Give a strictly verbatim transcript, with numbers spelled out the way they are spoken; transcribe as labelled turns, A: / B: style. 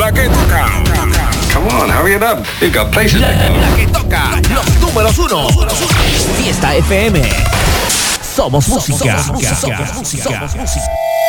A: La que toca.
B: Come on, hurry it up. You've got places
A: La,
B: to go.
A: la que toca. Los números uno. Fiesta F M. Somos música. Somos música. Somos música.